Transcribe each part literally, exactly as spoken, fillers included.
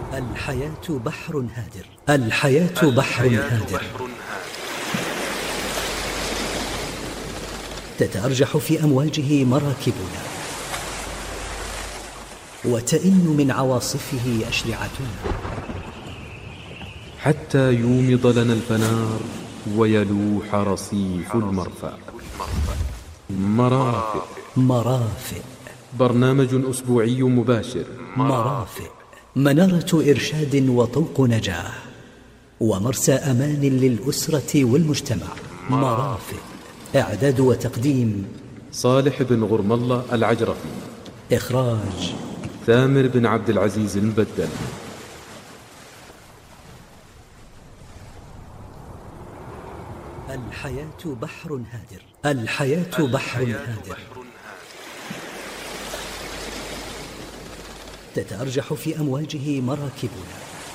الحياة بحر هادر. الحياة بحر هادر تتأرجح في أمواجه مراكبنا، وتئن من عواصفه أشرعتنا، حتى يومض لنا الفنار ويلوح رصيف المرفأ. مرافئ. مرافئ، برنامج أسبوعي مباشر. مرافئ، منارة إرشاد وطوق نجاة، ومرسى أمان للأسرة والمجتمع. مرافئ، إعداد وتقديم صالح بن غرم الله العجرفي، إخراج ثامر بن عبد العزيز المبدل. الحياة بحر هادر. الحياة بحر هادر تتأرجح في أمواجه مراكبنا،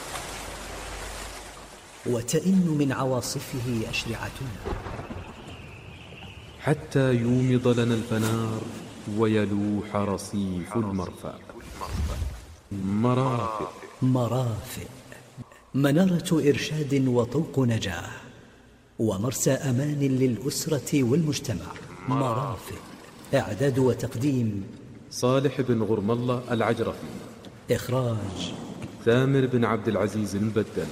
وتئن من عواصفه أشرعتنا، حتى يومض لنا الفنار ويلوح رصيف المرفأ. مرافئ. مرافئ، منارة إرشاد وطوق نجاة، ومرسى أمان للأسرة والمجتمع. مرافئ، إعداد وتقديم صالح بن غرم الله العجرفي، إخراج ثامر بن عبد العزيز المبدل.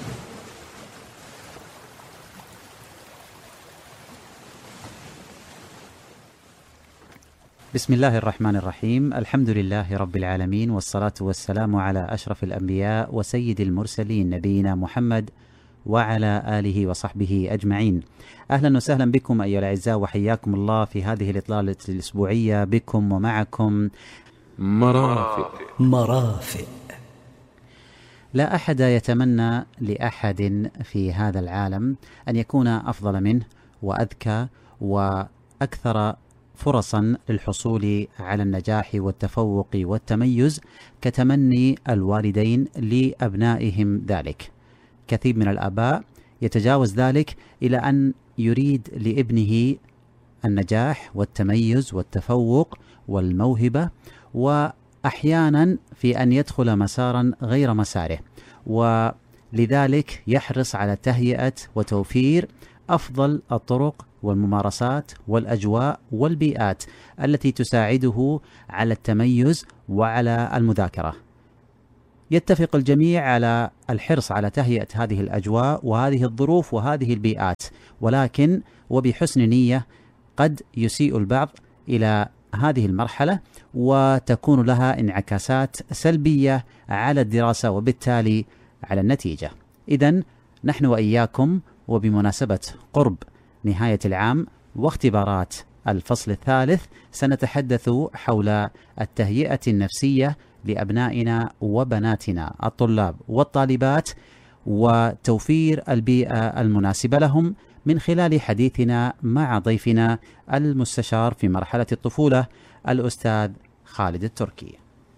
بسم الله الرحمن الرحيم. الحمد لله رب العالمين، والصلاة والسلام على أشرف الأنبياء وسيد المرسلين نبينا محمد وعلى آله وصحبه أجمعين. أهلا وسهلا بكم أيها الأعزاء، وحياكم الله في هذه الإطلالة الأسبوعية بكم ومعكم مرافئ. مرافئ. لا أحد يتمنى لأحد في هذا العالم أن يكون أفضل منه وأذكى وأكثر فرصا للحصول على النجاح والتفوق والتميز كتمني الوالدين لأبنائهم ذلك. كثير من الآباء يتجاوز ذلك إلى أن يريد لابنه النجاح والتميز والتفوق والموهبة، وأحيانا في أن يدخل مسارا غير مساره، ولذلك يحرص على تهيئة وتوفير أفضل الطرق والممارسات والأجواء والبيئات التي تساعده على التميز وعلى المذاكرة. يتفق الجميع على الحرص على تهيئة هذه الأجواء وهذه الظروف وهذه البيئات، ولكن وبحسن نية قد يسيء البعض إلى هذه المرحلة وتكون لها انعكاسات سلبية على الدراسة وبالتالي على النتيجة. إذن نحن وإياكم وبمناسبة قرب نهاية العام واختبارات الفصل الثالث سنتحدث حول التهيئة النفسية لأبنائنا وبناتنا الطلاب والطالبات، وتوفير البيئة المناسبة لهم، من خلال حديثنا مع ضيفنا المستشار في مرحلة الطفولة الأستاذ خالد التركي.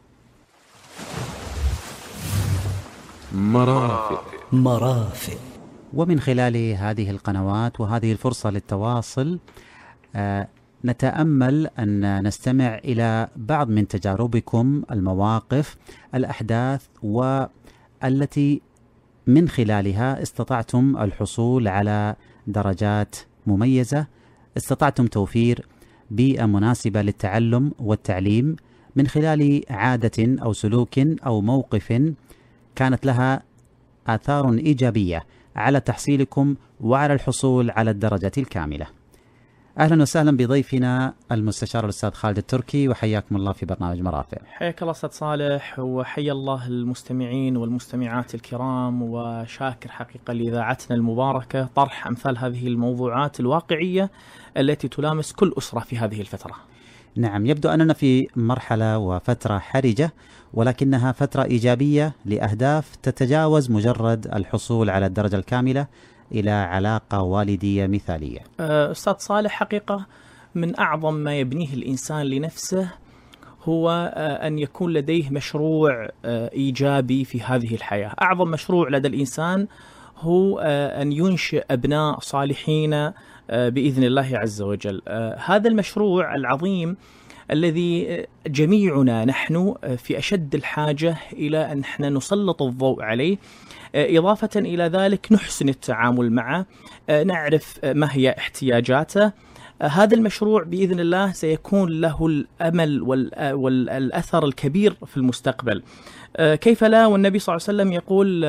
مرافئ. مرافئ. ومن خلال هذه القنوات وهذه الفرصة للتواصل آه نتأمل أن نستمع إلى بعض من تجاربكم، المواقف، الأحداث، والتي من خلالها استطعتم الحصول على درجات مميزة، استطعتم توفير بيئة مناسبة للتعلم والتعليم من خلال عادة أو سلوك أو موقف كانت لها آثار إيجابية على تحصيلكم وعلى الحصول على الدرجة الكاملة. أهلا وسهلا بضيفنا المستشار الأستاذ خالد التركي، وحياكم الله في برنامج مرافئ. حياك الله أستاذ صالح، وحيا الله المستمعين والمستمعات الكرام، وشاكر حقيقة لإذاعتنا المباركة طرح أمثال هذه الموضوعات الواقعية التي تلامس كل أسرة في هذه الفترة. نعم، يبدو أننا في مرحلة وفترة حرجة، ولكنها فترة إيجابية لأهداف تتجاوز مجرد الحصول على الدرجة الكاملة إلى علاقة والدية مثالية. أستاذ صالح، حقيقة من أعظم ما يبنيه الإنسان لنفسه هو أن يكون لديه مشروع إيجابي في هذه الحياة. أعظم مشروع لدى الإنسان هو أن ينشئ أبناء صالحين بإذن الله عز وجل. هذا المشروع العظيم الذي جميعنا نحن في أشد الحاجة إلى أن احنا نسلط الضوء عليه. إضافة إلى ذلك نحسن التعامل معه، نعرف ما هي احتياجاته. هذا المشروع بإذن الله سيكون له الأمل والأثر الكبير في المستقبل. كيف لا، والنبي صلى الله عليه وسلم يقول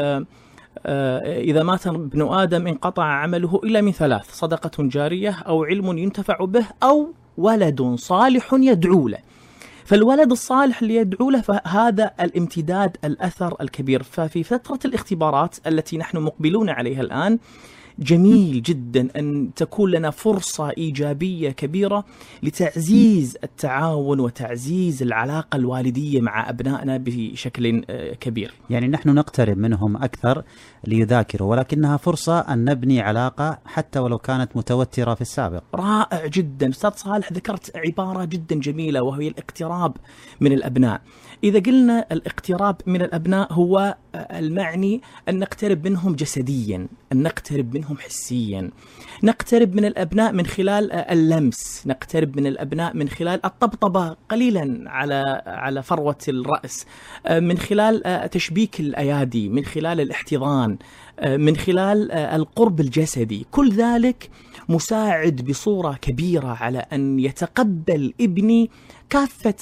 إذا مات ابن آدم انقطع عمله إلا من ثلاث: صدقة جارية، أو علم ينتفع به، أو ولد صالح يدعو له. فالولد الصالح اللي يدعو له فهذا الامتداد الأثر الكبير. ففي فترة الاختبارات التي نحن مقبلون عليها الآن جميل جدا أن تكون لنا فرصة إيجابية كبيرة لتعزيز التعاون وتعزيز العلاقة الوالدية مع أبنائنا بشكل كبير. يعني نحن نقترب منهم أكثر ليذاكروا، ولكنها فرصة أن نبني علاقة حتى ولو كانت متوترة في السابق. رائع جدا أستاذ صالح، ذكرت عبارة جدا جميلة وهي الاقتراب من الأبناء. إذا قلنا الاقتراب من الأبناء هو المعني أن نقترب منهم جسديا، أن نقترب منهم حسيا، نقترب من الأبناء من خلال اللمس، نقترب من الأبناء من خلال الطبطبة قليلا على على فروة الرأس، من خلال تشبيك الأيادي، من خلال الاحتضان، من خلال القرب الجسدي. كل ذلك مساعد بصورة كبيرة على أن يتقبل ابني كافة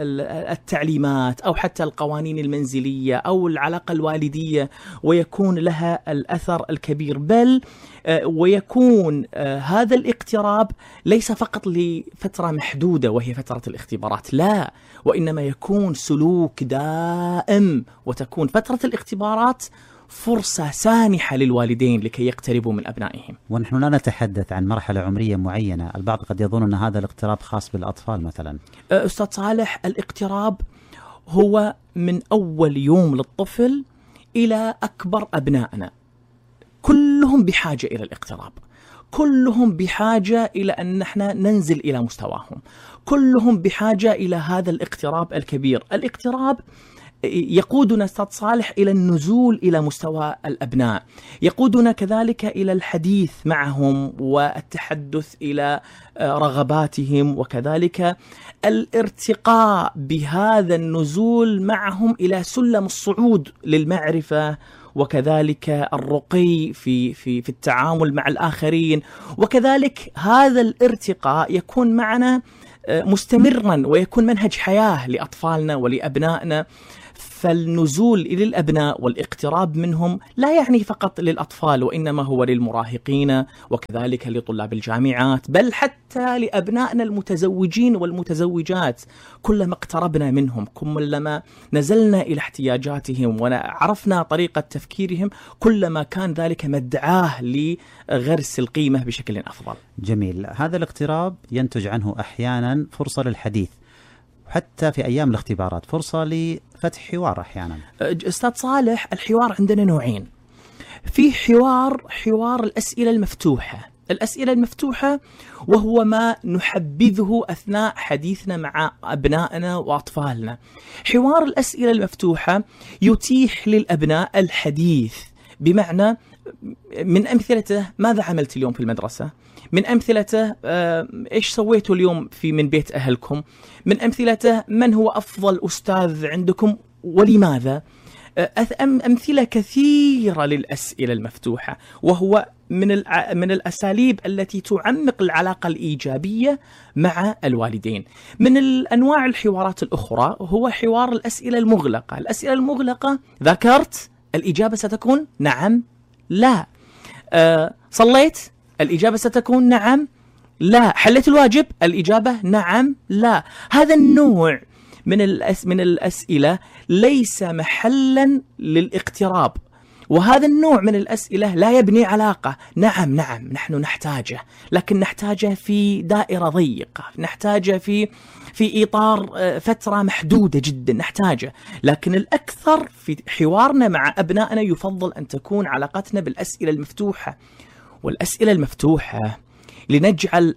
التعليمات أو حتى القوانين المنزلية أو العلاقة الوالدية، ويكون لها الأثر الكبير. بل ويكون هذا الاقتراب ليس فقط لفترة محدودة وهي فترة الاختبارات، لا، وإنما يكون سلوك دائم، وتكون فترة الاختبارات فرصة سانحة للوالدين لكي يقتربوا من أبنائهم. ونحن لا نتحدث عن مرحلة عمرية معينة، البعض قد يظن أن هذا الاقتراب خاص بالأطفال مثلا. أستاذ صالح، الاقتراب هو من أول يوم للطفل إلى أكبر أبنائنا، كلهم بحاجة إلى الاقتراب، كلهم بحاجة إلى أن نحن ننزل إلى مستواهم، كلهم بحاجة إلى هذا الاقتراب الكبير. الاقتراب يقودنا أستاذ صالح إلى النزول إلى مستوى الأبناء، يقودنا كذلك إلى الحديث معهم والتحدث إلى رغباتهم، وكذلك الارتقاء بهذا النزول معهم إلى سلم الصعود للمعرفة، وكذلك الرقي في في في التعامل مع الآخرين. وكذلك هذا الارتقاء يكون معنا مستمرا ويكون منهج حياة لأطفالنا ولأبنائنا. فالنزول إلى الأبناء والاقتراب منهم لا يعني فقط للأطفال، وإنما هو للمراهقين وكذلك لطلاب الجامعات، بل حتى لأبنائنا المتزوجين والمتزوجات. كلما اقتربنا منهم، كلما نزلنا إلى احتياجاتهم وعرفنا طريقة تفكيرهم، كلما كان ذلك مدعاه لغرس القيمة بشكل أفضل. جميل. هذا الاقتراب ينتج عنه أحيانا فرصة للحديث، حتى في أيام الاختبارات فرصة لفتح حوار أحيانا. أستاذ صالح، الحوار عندنا نوعين. في حوار حوار الأسئلة المفتوحة. الأسئلة المفتوحة وهو ما نحبذه أثناء حديثنا مع أبنائنا وأطفالنا. حوار الأسئلة المفتوحة يتيح للأبناء الحديث، بمعنى من أمثلته: ماذا عملت اليوم في المدرسة؟ من أمثلته آه، إيش سويتوا اليوم في من بيت أهلكم؟ من أمثلته: من هو أفضل أستاذ عندكم ولماذا؟ آه، أمثلة كثيرة للأسئلة المفتوحة، وهو من من الأساليب التي تعمق العلاقة الإيجابية مع الوالدين. من الأنواع الحوارات الأخرى هو حوار الأسئلة المغلقة. الأسئلة المغلقة: ذكرت؟ الإجابة ستكون نعم، لا. آه، صليت؟ الإجابة ستكون نعم، لا. حليت الواجب؟ الإجابة نعم، لا. هذا النوع من الأس من الأسئلة ليس محلا للاقتراب، وهذا النوع من الأسئلة لا يبني علاقة. نعم نعم نحن نحتاجه، لكن نحتاجه في دائرة ضيقة، نحتاجه في في إطار فترة محدودة جدا نحتاجه. لكن الأكثر في حوارنا مع أبنائنا يفضل أن تكون علاقتنا بالأسئلة المفتوحة. والأسئلة المفتوحة لنجعل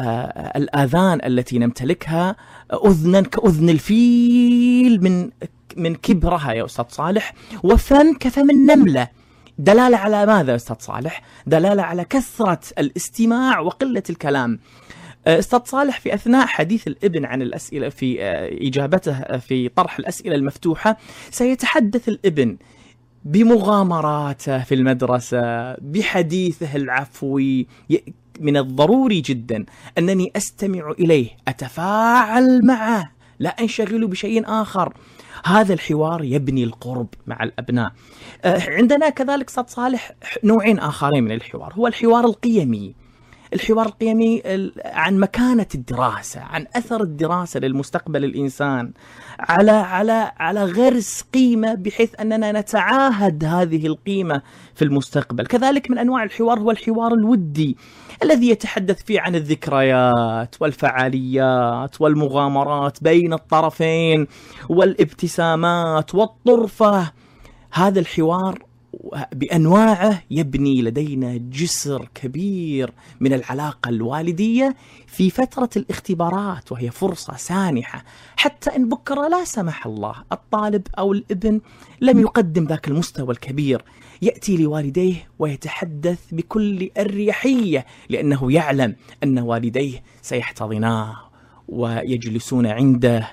الآذان التي نمتلكها أذنا كأذن الفيل من من كبرها يا أستاذ صالح، وفم كفم النملة. دلالة على ماذا يا أستاذ صالح؟ دلالة على كثرة الاستماع وقلة الكلام. أستاذ صالح، في أثناء حديث الابن عن الأسئلة في إجابته في طرح الأسئلة المفتوحة، سيتحدث الابن بمغامراته في المدرسة، بحديثه العفوي. من الضروري جدا أنني أستمع إليه، أتفاعل معه، لا أنشغل بشيء آخر. هذا الحوار يبني القرب مع الأبناء. عندنا كذلك أستاذ صالح نوعين آخرين من الحوار، هو الحوار القيمي. الحوار القيمي عن مكانة الدراسة، عن أثر الدراسة للمستقبل الإنسان، على على على غرس قيمة بحيث أننا نتعاهد هذه القيمة في المستقبل. كذلك من أنواع الحوار هو الحوار الودي الذي يتحدث فيه عن الذكريات والفعاليات والمغامرات بين الطرفين والابتسامات والطرفة. هذا الحوار بأنواعه يبني لدينا جسر كبير من العلاقة الوالدية في فترة الاختبارات، وهي فرصة سانحة حتى إن بكرة لا سمح الله الطالب أو الابن لم يقدم ذاك المستوى الكبير، يأتي لوالديه ويتحدث بكل أريحية، لأنه يعلم أن والديه سيحتضناه ويجلسون عنده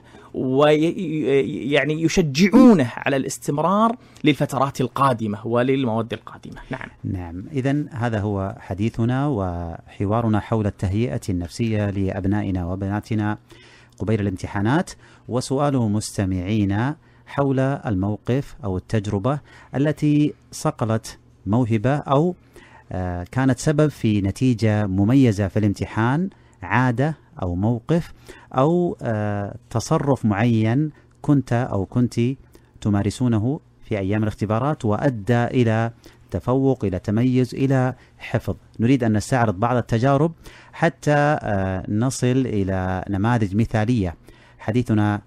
ويعني يشجعونه على الاستمرار للفترات القادمة وللمواد القادمة. نعم نعم إذن هذا هو حديثنا وحوارنا حول التهيئة النفسية لأبنائنا وبناتنا قبيل الامتحانات، وسؤال مستمعينا حول الموقف أو التجربة التي صقلت موهبة أو كانت سبب في نتيجة مميزة في الامتحان، عادة أو موقف أو آه تصرف معين كنت أو كنت تمارسونه في أيام الاختبارات وأدى إلى تفوق، إلى تميز، إلى حفظ. نريد أن نستعرض بعض التجارب حتى آه نصل إلى نماذج مثالية. حديثنا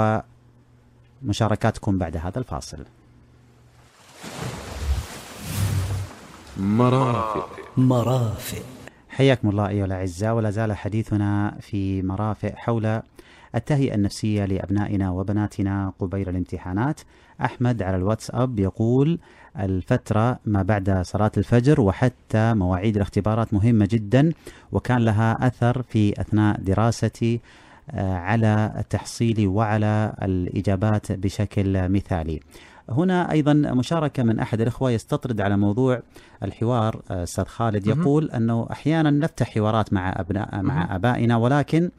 ومشاركاتكم بعد هذا الفاصل. مرافق مرافق حياكم الله أيها الأعزاء، ولا زال حديثنا في مرافق حول التهيئة النفسية لأبنائنا وبناتنا قبيل الامتحانات. أحمد على الواتساب يقول الفترة ما بعد صلاة الفجر وحتى مواعيد الاختبارات مهمة جدا، وكان لها أثر في أثناء دراستي على التحصيل وعلى الإجابات بشكل مثالي. هنا أيضا مشاركة من أحد الإخوة يستطرد على موضوع الحوار. أستاذ خالد يقول أنه أحيانا نفتح حوارات مع أبناء مع أبائنا، ولكن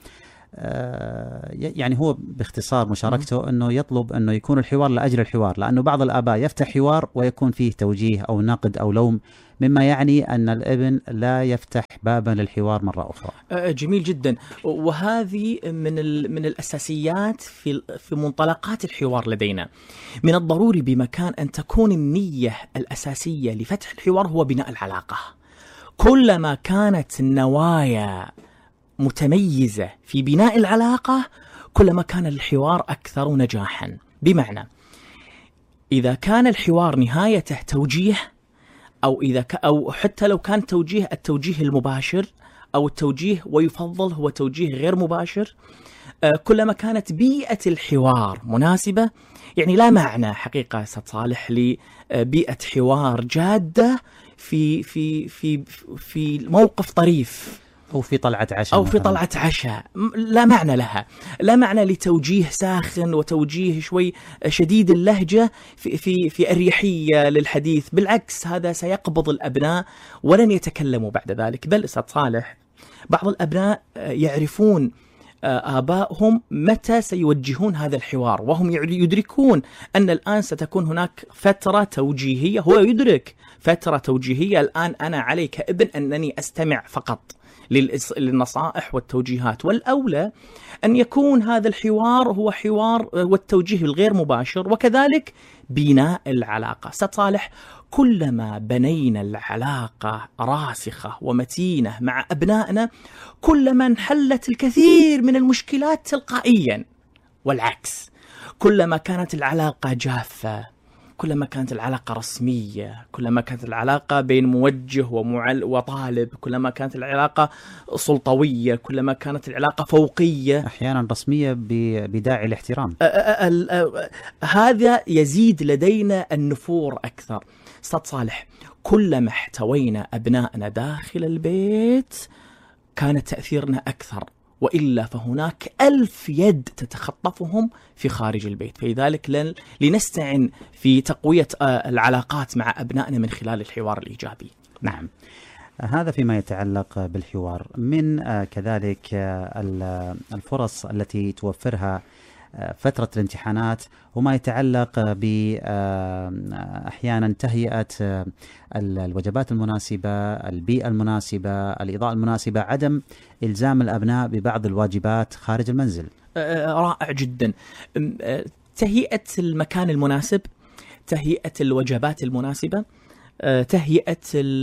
يعني هو باختصار مشاركته أنه يطلب أنه يكون الحوار لأجل الحوار، لأنه بعض الآباء يفتح حوار ويكون فيه توجيه أو نقد أو لوم، مما يعني أن الابن لا يفتح بابا للحوار مرة أخرى. جميل جدا، وهذه من من الأساسيات في في منطلقات الحوار لدينا. من الضروري بمكان أن تكون النية الأساسية لفتح الحوار هو بناء العلاقة. كلما كانت النوايا متميزة في بناء العلاقة كلما كان الحوار أكثر نجاحا. بمعنى إذا كان الحوار نهايته توجيه، أو إذا ك أو حتى لو كان توجيه التوجيه المباشر أو التوجيه ويفضل هو توجيه غير مباشر، آه كلما كانت بيئة الحوار مناسبة. يعني لا معنى حقيقة أستاذ صالح لبيئة حوار جادة في في في في موقف طريف أو في طلعة عشاء أو في طلعة عشاء، لا معنى لها، لا معنى لتوجيه ساخن وتوجيه شوي شديد اللهجة في في في أريحية للحديث. بالعكس هذا سيقبض الأبناء ولن يتكلموا بعد ذلك. بل أستاذ صالح بعض الأبناء يعرفون آبائهم متى سيوجهون هذا الحوار، وهم يدركون أن الآن ستكون هناك فترة توجيهية. هو يدرك فترة توجيهية الآن أنا علي كابن أنني أستمع فقط للنصائح والتوجيهات، والأولى أن يكون هذا الحوار هو حوار والتوجيه الغير مباشر. وكذلك بناء العلاقة. أستاذ صالح كلما بنينا العلاقة راسخة ومتينة مع أبنائنا كلما انحلت الكثير من المشكلات تلقائيا، والعكس كلما كانت العلاقة جافة، كلما كانت العلاقة رسمية، كلما كانت العلاقة بين موجه ومعل وطالب، كلما كانت العلاقة سلطوية، كلما كانت العلاقة فوقية، أحيانا رسمية بداعي الاحترام. هذا يزيد لدينا النفور أكثر. أستاذ صالح كلما احتوينا أبنائنا داخل البيت كان تأثيرنا أكثر، وإلا فهناك ألف يد تتخطفهم في خارج البيت. فلذلك لن لنستعن في تقوية العلاقات مع أبنائنا من خلال الحوار الإيجابي. نعم، هذا فيما يتعلق بالحوار. من كذلك الفرص التي توفرها فترة الامتحانات وما يتعلق بأحيانا تهيئة الوجبات المناسبة، البيئة المناسبة، الإضاءة المناسبة، عدم إلزام الأبناء ببعض الواجبات خارج المنزل. رائع جدا. تهيئة المكان المناسب، تهيئة الوجبات المناسبة، تهيئة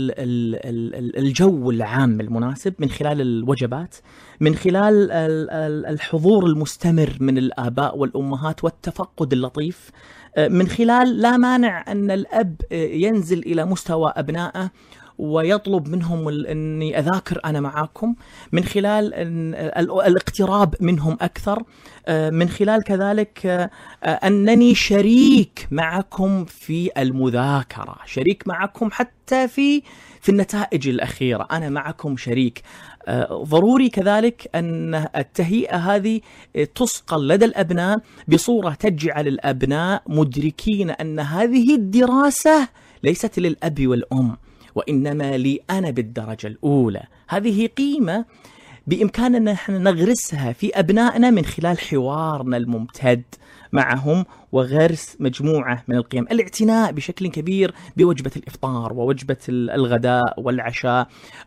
الجو العام المناسب من خلال الوجبات، من خلال الحضور المستمر من الآباء والأمهات والتفقد اللطيف، من خلال لا مانع أن الأب ينزل إلى مستوى أبنائه ويطلب منهم أني أذاكر أنا معاكم، من خلال الاقتراب منهم أكثر، من خلال كذلك أنني شريك معكم في المذاكرة، شريك معكم حتى في في النتائج الأخيرة، أنا معكم شريك. ضروري كذلك أن التهيئة هذه تصقل لدى الأبناء بصورة تجعل الأبناء مدركين أن هذه الدراسة ليست للأب والأم، وإنما لي أنا بالدرجة الأولى. هذه قيمة بإمكاننا نحن نغرسها في أبنائنا من خلال حوارنا الممتد معهم وغرس مجموعة من القيم. الاعتناء بشكل كبير بوجبة الإفطار ووجبة الغداء والعشاء،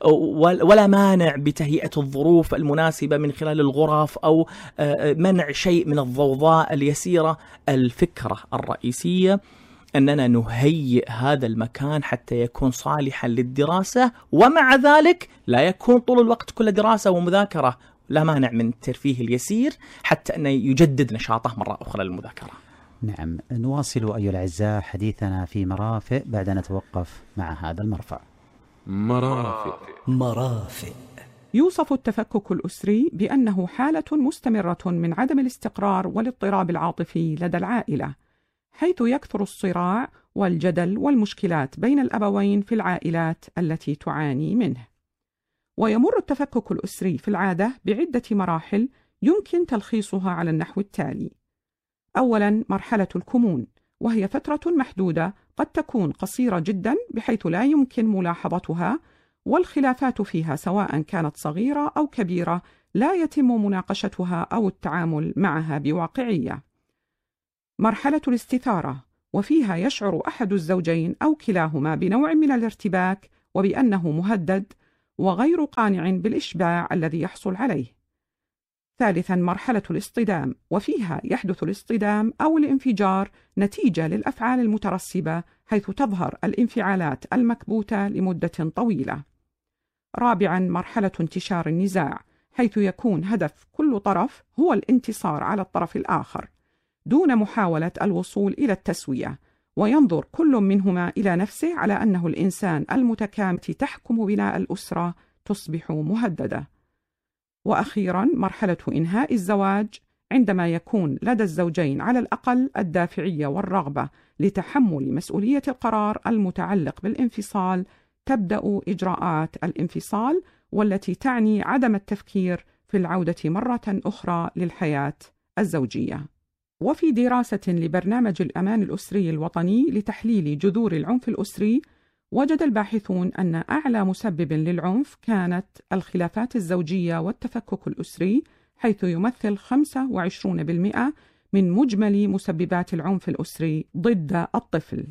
ولا مانع بتهيئة الظروف المناسبة من خلال الغرف أو منع شيء من الضوضاء اليسيرة. الفكرة الرئيسية أننا نهيئ هذا المكان حتى يكون صالحا للدراسة، ومع ذلك لا يكون طول الوقت كل دراسة ومذاكرة، لا مانع من الترفيه اليسير حتى أن يجدد نشاطه مرة أخرى للمذاكرة. نعم، نواصل أيها الأعزاء حديثنا في مرافق بعد أن نتوقف مع هذا المرفع. مرافق. مرافق. يوصف التفكك الأسري بأنه حالة مستمرة من عدم الاستقرار والاضطراب العاطفي لدى العائلة، حيث يكثر الصراع والجدل والمشكلات بين الأبوين في العائلات التي تعاني منه. ويمر التفكك الأسري في العادة بعدة مراحل يمكن تلخيصها على النحو التالي. أولاً، مرحلة الكمون، وهي فترة محدودة قد تكون قصيرة جداً بحيث لا يمكن ملاحظتها، والخلافات فيها سواء كانت صغيرة أو كبيرة لا يتم مناقشتها أو التعامل معها بواقعية. مرحلة الاستثارة، وفيها يشعر أحد الزوجين أو كلاهما بنوع من الارتباك وبأنه مهدد وغير قانع بالإشباع الذي يحصل عليه. ثالثاً، مرحلة الاصطدام، وفيها يحدث الاصطدام أو الانفجار نتيجة للأفعال المترسبة، حيث تظهر الانفعالات المكبوتة لمدة طويلة. رابعاً، مرحلة انتشار النزاع، حيث يكون هدف كل طرف هو الانتصار على الطرف الآخر دون محاولة الوصول إلى التسوية، وينظر كل منهما إلى نفسه على أنه الإنسان المتكامل تحكم بناء الأسرة تصبح مهددة. وأخيراً، مرحلة إنهاء الزواج، عندما يكون لدى الزوجين على الأقل الدافعية والرغبة لتحمل مسؤولية القرار المتعلق بالانفصال، تبدأ إجراءات الانفصال، والتي تعني عدم التفكير في العودة مرة أخرى للحياة الزوجية. وفي دراسة لبرنامج الأمان الأسري الوطني لتحليل جذور العنف الأسري، وجد الباحثون أن أعلى مسبب للعنف كانت الخلافات الزوجية والتفكك الأسري، حيث يمثل خمسة وعشرين بالمئة من مجمل مسببات العنف الأسري ضد الطفل.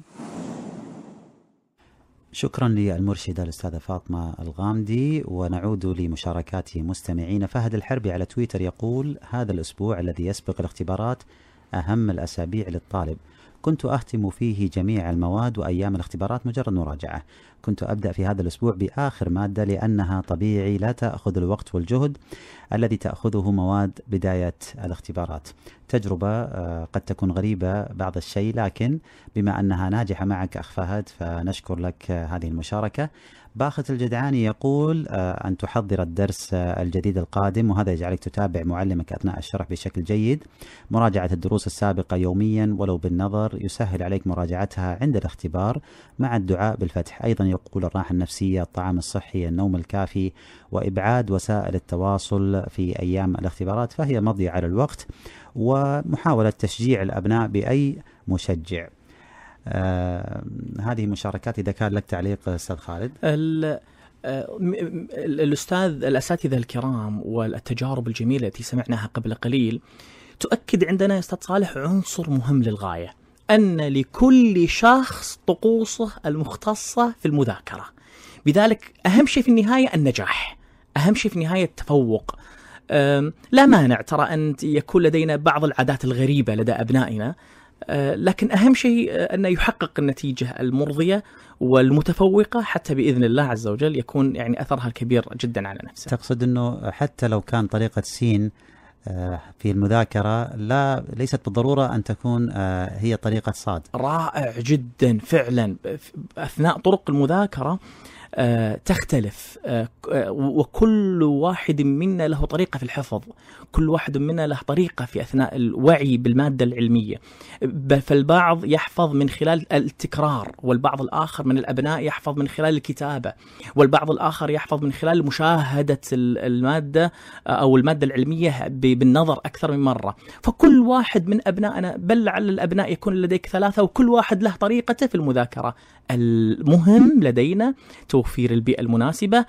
شكرا للمرشدة الأستاذة فاطمة الغامدي. ونعود لمشاركات مستمعين. فهد الحربي على تويتر يقول: هذا الأسبوع الذي يسبق الاختبارات أهم الأسابيع للطالب، كنت أختم فيه جميع المواد، وأيام الاختبارات مجرد مراجعة. كنت أبدأ في هذا الأسبوع بآخر مادة لأنها طبيعي لا تأخذ الوقت والجهد الذي تأخذه مواد بداية الاختبارات. تجربة قد تكون غريبة بعض الشيء، لكن بما أنها ناجحة معك أخ فهد فنشكر لك هذه المشاركة. باخت الجدعاني يقول أن تحضر الدرس الجديد القادم، وهذا يجعلك تتابع معلمك أثناء الشرح بشكل جيد. مراجعة الدروس السابقة يوميا ولو بالنظر يسهل عليك مراجعتها عند الاختبار مع الدعاء بالفتح. أيضا يقول الراحة النفسية، الطعام الصحي، النوم الكافي، وإبعاد وسائل التواصل في أيام الاختبارات، فهي مضي على الوقت ومحاولة تشجيع الأبناء بأي مشجع. آه هذه مشاركات. إذا كان لك تعليق أستاذ خالد. الأستاذ الأساتذة الكرام والتجارب الجميلة التي سمعناها قبل قليل تؤكد عندنا يا أستاذ صالح عنصر مهم للغاية، أن لكل شخص طقوسه المختصة في المذاكرة. بذلك أهم شيء في النهاية النجاح، أهم شيء في النهاية التفوق. لا مانع ترى أن يكون لدينا بعض العادات الغريبة لدى أبنائنا، لكن أهم شيء أن يحقق النتيجة المرضية والمتفوقة حتى بإذن الله عز وجل يكون يعني أثرها الكبير جدا على نفسه. تقصد أنه حتى لو كان طريقة سين في المذاكرة لا ليست بالضرورة أن تكون هي طريقة صاد؟ رائع جدا فعلا. أثناء طرق المذاكرة تختلف، وكل واحد منا له طريقة في الحفظ، كل واحد منا له طريقة في أثناء الوعي بالمادة العلمية. فالبعض يحفظ من خلال التكرار، والبعض الآخر من الأبناء يحفظ من خلال الكتابة، والبعض الآخر يحفظ من خلال مشاهدة المادة أو المادة العلمية بالنظر أكثر من مرة. فكل واحد من أبنائنا، بل لعل الأبناء يكون لديك ثلاثة وكل واحد له طريقته في المذاكرة. المهم لدينا توفير البيئة المناسبة،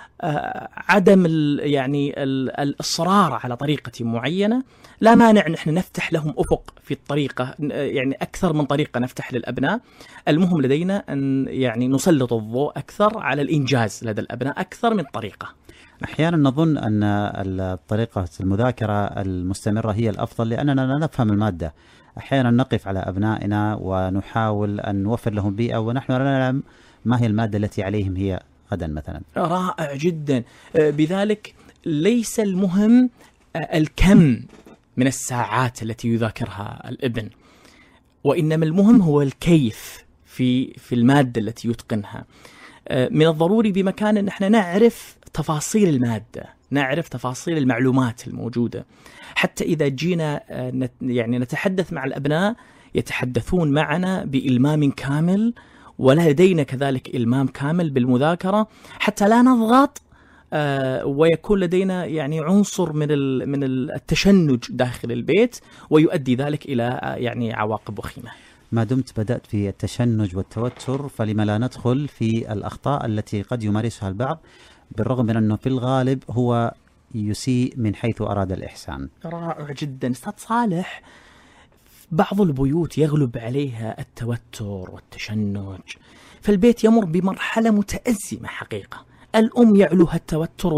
عدم ال يعني ال الإصرار على طريقة معينة. لا مانع نحن نفتح لهم أفق في الطريقة، يعني أكثر من طريقة نفتح للأبناء. المهم لدينا أن يعني نسلط الضوء أكثر على الإنجاز لدى الأبناء أكثر من طريقة. أحيانا نظن أن الطريقة المذاكرة المستمرة هي الأفضل لأننا لا نفهم المادة. أحيانا نقف على أبنائنا ونحاول أن نوفر لهم بيئة ونحن لا نعلم ما هي المادة التي عليهم هي غدا مثلا. رائع جدا. بذلك ليس المهم الكم من الساعات التي يذاكرها الابن، وإنما المهم هو الكيف في في المادة التي يتقنها. من الضروري بمكان أن احنا نعرف تفاصيل المادة، نعرف تفاصيل المعلومات الموجودة، حتى إذا جينا يعني نتحدث مع الأبناء يتحدثون معنا بإلمام كامل، ولا لدينا كذلك إلمام كامل بالمذاكرة، حتى لا نضغط ويكون لدينا يعني عنصر من من التشنج داخل البيت، ويؤدي ذلك إلى يعني عواقب وخيمة. ما دمت بدأت في التشنج والتوتر، فلما لا ندخل في الأخطاء التي قد يمارسها البعض، بالرغم من أنه في الغالب هو يسيء من حيث أراد الإحسان. رائع جدا أستاذ صالح. بعض البيوت يغلب عليها التوتر والتشنج، فالبيت يمر بمرحلة متأزمة حقيقة. الأم يعلوها التوتر